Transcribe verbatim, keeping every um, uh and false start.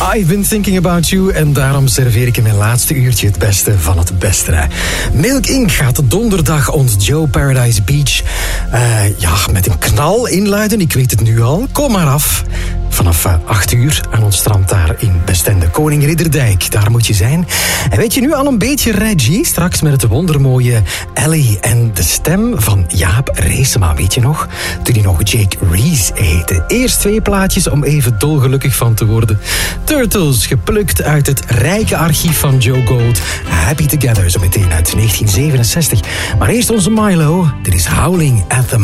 I've been thinking about you en daarom serveer ik in mijn laatste uurtje het beste van het beste. Milk Incorporated gaat donderdag ons Joe Paradise Beach uh, ja, met een knal inluiden. Ik weet het nu al. Kom maar af. Vanaf uh, acht uur aan ons strand daar in Bestende. Koning Ridderdijk, daar moet je zijn. En weet je nu al een beetje Reggie? Straks met het wondermooie Ellie en de stem van Jaap Reesema. Weet je nog? Toen hij nog Jake Reese heette. Eerst twee plaatjes om even dolgelukkig van te worden. Turtles, geplukt uit het rijke archief van Joe Gold. Happy Together, zo meteen uit negentien zevenenzestig. Maar eerst onze Milo. Dit is Howling at the